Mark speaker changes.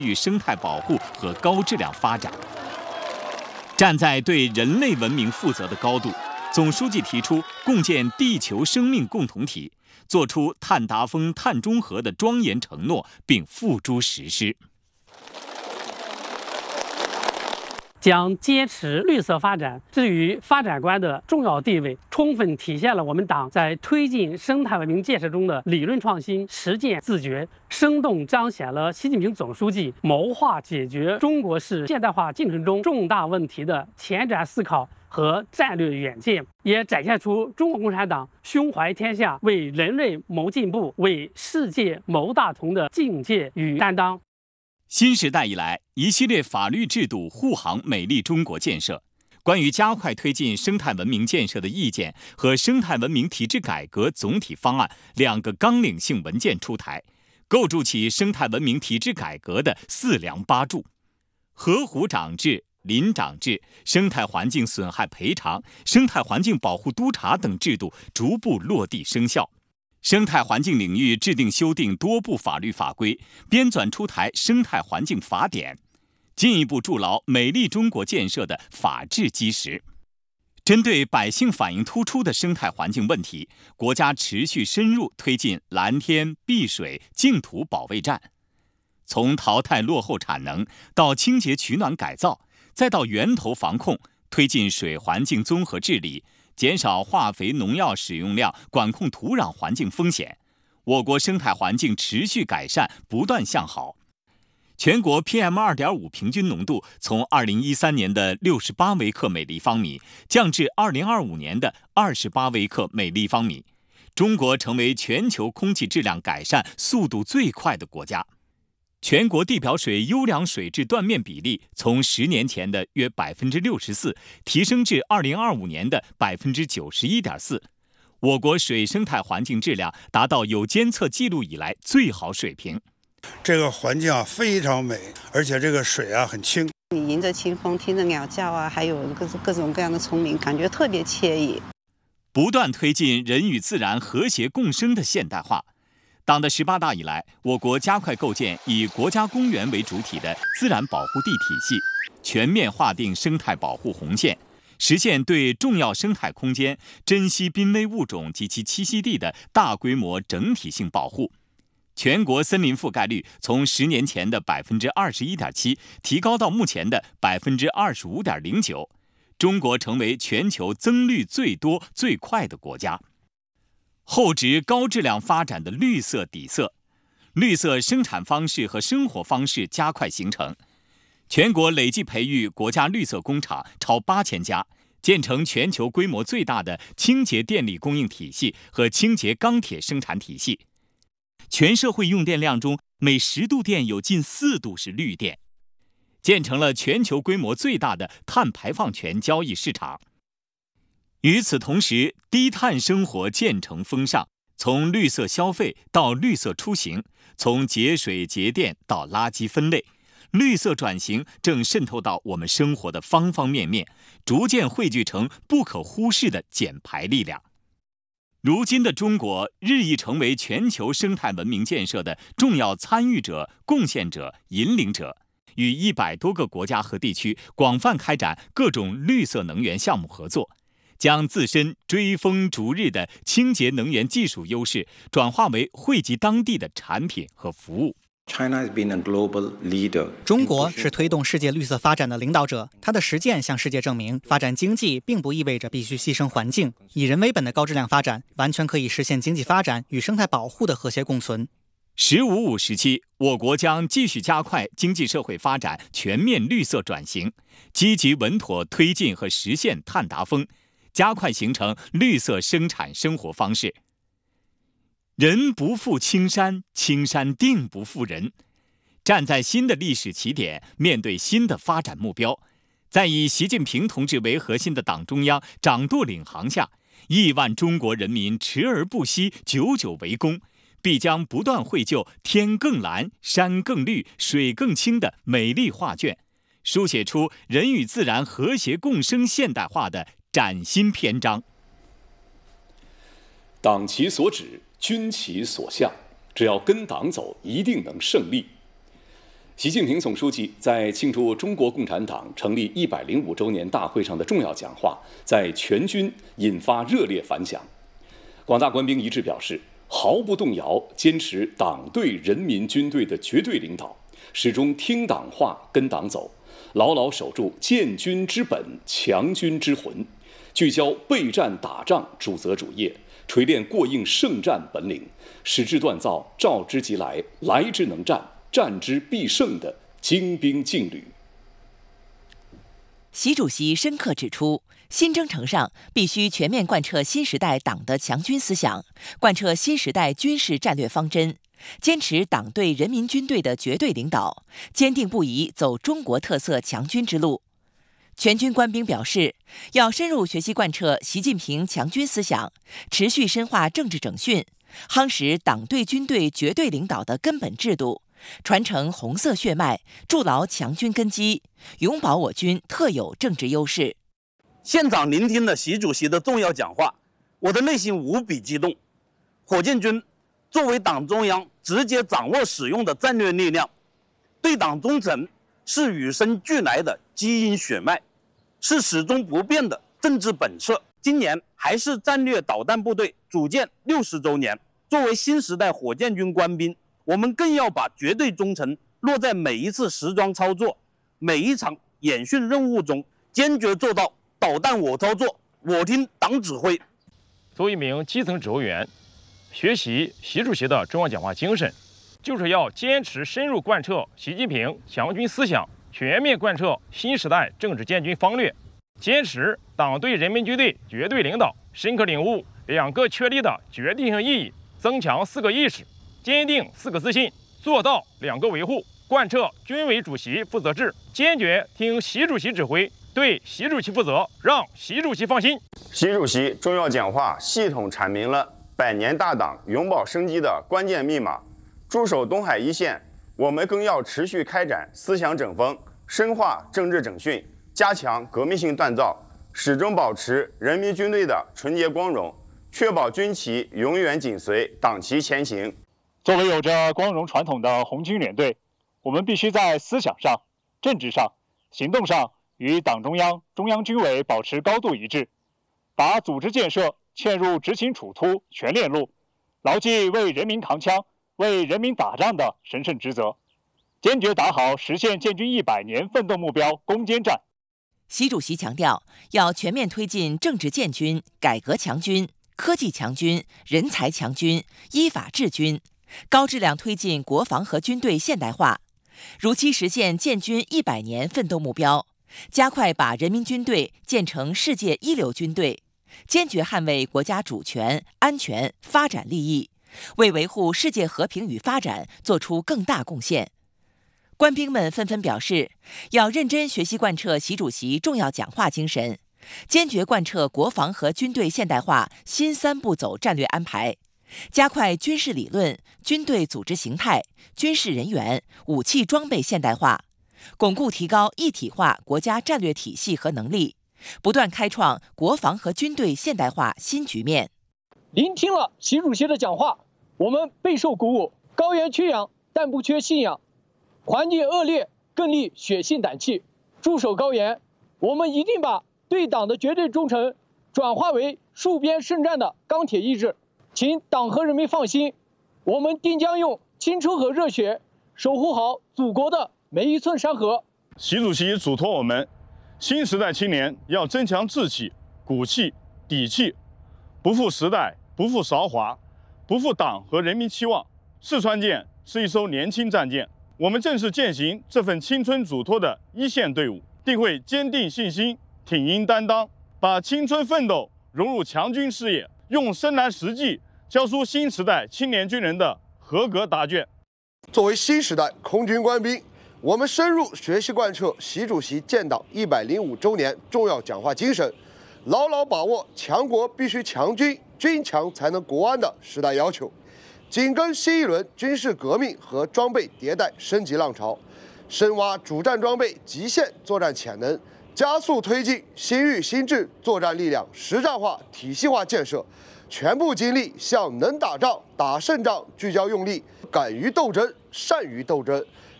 Speaker 1: 与生态保护和高质量发展。站在对人类文明负责的高度，总书记提出共建地球生命共同体，作出碳达峰、碳中和的庄严承诺，并付诸实施。
Speaker 2: 将坚持绿色发展置于发展观的重要地位，充分体现了我们党在推进生态文明建设中的理论创新、实践自觉，生动彰显了习近平总书记谋划解决中国式现代化进程中重大问题的前瞻思考和战略远见，也展现出中国共产党胸怀天下、为人类谋进步、为世界谋大同的境界与担当。
Speaker 1: 新时代以来，一系列法律制度护航美丽中国建设，关于加快推进生态文明建设的意见和生态文明体制改革总体方案2个纲领性文件出台，构筑起生态文明体制改革的4梁8柱。河湖长制、林长制、生态环境损害赔偿、生态环境保护督查等制度逐步落地生效。生态环境领域制定修订多部法律法规，编纂出台生态环境法典，进一步筑牢美丽中国建设的法治基石。针对百姓反映突出的生态环境问题，国家持续深入推进蓝天、碧水、净土保卫战，从淘汰落后产能到清洁取暖改造，再到源头防控，推进水环境综合治理，减少化肥农药使用量，管控土壤环境风险，我国生态环境持续改善，不断向好。全国 PM2.5 平均浓度从2013年的68微克每立方米降至2025年的28微克每立方米，中国成为全球空气质量改善速度最快的国家。全国地表水优良水质断面比例从10年前的约 64% 提升至2025年的 91.4%， 我国水生态环境质量达到有监测记录以来最好水平。
Speaker 3: 这个环境非常美，而且这个水很清。
Speaker 4: 你迎着清风，听着鸟叫还有各种各样的丛林，感觉特别惬意。
Speaker 1: 不断推进人与自然和谐共生的现代化。党的18大以来，我国加快构建以国家公园为主体的自然保护地体系，全面划定生态保护红线，实现对重要生态空间、珍稀濒危物种及其栖息地的大规模整体性保护。全国森林覆盖率从10年前的 21.7% 提高到目前的 25.09%， 中国成为全球增绿最多最快的国家。厚植高质量发展的绿色底色，绿色生产方式和生活方式加快形成。全国累计培育国家绿色工厂超8000家，建成全球规模最大的清洁电力供应体系和清洁钢铁生产体系。全社会用电量中，每10度电有近4度是绿电，建成了全球规模最大的碳排放权交易市场。与此同时，低碳生活渐成风尚，从绿色消费到绿色出行，从节水节电到垃圾分类，绿色转型正渗透到我们生活的方方面面，逐渐汇聚成不可忽视的减排力量。如今的中国日益成为全球生态文明建设的重要参与者、贡献者、引领者，与100多个国家和地区广泛开展各种绿色能源项目合作，将自身追风逐日的清洁能源技术优势转化为惠及当地的产品和服务。
Speaker 5: 中国是推动世界绿色发展的领导者，它的实践向世界证明，发展经济并不意味着必须牺牲环境，以人为本的高质量发展完全可以实现经济发展与生态保护的和谐共存。
Speaker 1: “15+5”时期，我国将继续加快经济社会发展全面绿色转型，积极稳妥推进和实现碳达峰，加快形成绿色生产生活方式。人不负青山，青山定不负人。站在新的历史起点，面对新的发展目标，在以习近平同志为核心的党中央掌舵领航下，亿万中国人民持而不息，久久为功，必将不断绘就天更蓝、山更绿、水更清的美丽画卷，书写出人与自然和谐共生现代化的崭新篇章。
Speaker 6: 党其所指，军其所向，只要跟党走，一定能胜利。 习近平总书记在庆祝中国共产党成立105周年大会上的重要讲话，在全军引发热烈反响。广大官兵一致表示，毫不动摇坚持党对人民军队的绝对领导，始终听党话跟党走，牢牢守住建军之本、强军之魂，聚焦备战打仗主责主业，锤炼过硬胜战本领，矢志锻造召之即来、来之能战、战之必胜的精兵劲旅。
Speaker 7: 习主席深刻指出，新征程上必须全面贯彻新时代党的强军思想，贯彻新时代军事战略方针，坚持党对人民军队的绝对领导，坚定不移走中国特色强军之路。全军官兵表示，要深入学习贯彻习近平强军思想，持续深化政治整训，夯实党对军队绝对领导的根本制度，传承红色血脉，筑牢强军根基，永保我军特有政治优势。
Speaker 8: 现场聆听了习主席的重要讲话，我的内心无比激动。火箭军作为党中央直接掌握使用的战略力量，对党忠诚是与生俱来的基因血脉，是始终不变的政治本色。今年还是战略导弹部队组建60周年，作为新时代火箭军官兵，我们更要把绝对忠诚落在每一次实装操作、每一场演训任务中，坚决做到导弹我操作，我听党指挥。
Speaker 9: 作为一名基层指挥员，学习习主席的重要讲话精神，就是要坚持深入贯彻习近平强军思想，全面贯彻新时代政治建军方略，坚持党对人民军队绝对领导，深刻领悟2个确立的决定性意义，增强4个意识，坚定4个自信，做到2个维护，贯彻军委主席负责制，坚决听习主席指挥，对习主席负责，让习主席放心。
Speaker 10: 习主席重要讲话系统阐明了100年大党永保生机的关键密码。驻守东海一线，我们更要持续开展思想整风，深化政治整训，加强革命性锻造，始终保持人民军队的纯洁光荣，确保军旗永远紧随党旗前行。
Speaker 11: 作为有着光荣传统的红军联队，我们必须在思想上、政治上、行动上与党中央、中央军委保持高度一致，把组织建设嵌入执行处突全链路，牢记为人民扛枪、为人民打仗的神圣职责，坚决打好实现建军100年奋斗目标攻坚战。
Speaker 7: 习主席强调，要全面推进政治建军、改革强军、科技强军、人才强军、依法治军，高质量推进国防和军队现代化，如期实现建军100年奋斗目标，加快把人民军队建成世界一流军队，坚决捍卫国家主权、安全、发展利益，为维护世界和平与发展做出更大贡献。官兵们纷纷表示，要认真学习贯彻习主席重要讲话精神，坚决贯彻国防和军队现代化新3步走战略安排，加快军事理论、军队组织形态、军事人员、武器装备现代化，巩固提高一体化国家战略体系和能力，不断开创国防和军队现代化新局面。
Speaker 12: 聆听了习主席的讲话，我们备受鼓舞。高原缺氧，但不缺信仰；环境恶劣，更立血性胆气。驻守高原，我们一定把对党的绝对忠诚转化为戍边胜战的钢铁意志。请党和人民放心，我们定将用青春和热血守护好祖国的每一寸山河。
Speaker 11: 习主席嘱托我们，新时代青年要增强志气、骨气、底气，不负时代，不负韶华，不负党和人民期望。四川舰是一艘年轻战舰，我们正是践行这份青春嘱托的一线队伍，定会坚定信心，挺膺担当，把青春奋斗融入强军事业，用深蓝实际交出新时代青年军人的合格答卷。
Speaker 13: 作为新时代空军官兵，我们深入学习贯彻习主席建党105周年重要讲话精神，牢牢把握强国必须强军，军强才能国安的时代要求，紧跟新一轮军事革命和装备迭代升级浪潮，深挖主战装备极限作战潜能，加速推进新域新制作战力量实战化体系化建设，全部精力向能打仗、打胜仗聚焦用力，敢于斗争、善于斗争，